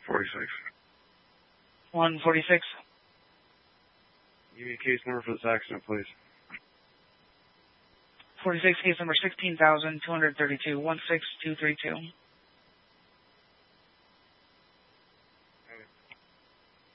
46. 146. Give me a case number for this accident, please. 46, case number 16,232, 16232.